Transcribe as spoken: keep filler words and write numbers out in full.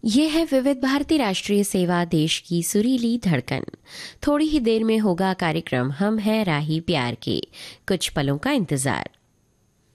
ये है विविध भारती राष्ट्रीय सेवा, देश की सुरीली धड़कन। थोड़ी ही देर में होगा कार्यक्रम हम हैं राही प्यार के, कुछ पलों का इंतजार।